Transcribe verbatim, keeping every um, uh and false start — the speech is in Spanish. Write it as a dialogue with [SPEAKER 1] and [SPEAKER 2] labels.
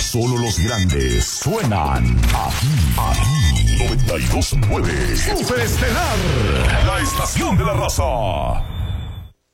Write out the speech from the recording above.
[SPEAKER 1] solo los grandes suenan aquí, aquí. noventa y dos punto nueve Superestelar, la estación de la raza.